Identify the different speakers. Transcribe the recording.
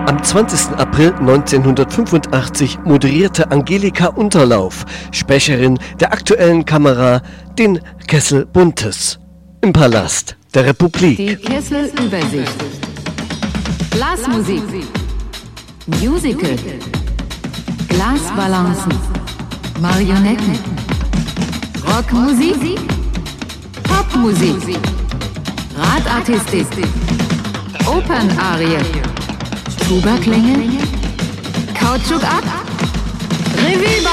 Speaker 1: Am 20. April 1985 moderierte Angelika Unterlauf, Sprecherin der Aktuellen Kamera, den Kessel Buntes im Palast der Republik.
Speaker 2: Die Kesselübersicht. Blasmusik. Musical. Glasbalancen. Marionetten. Rockmusik. Popmusik. Radartistik. Opernarie. Tuba-Klänge. Kautschuk ab. Revue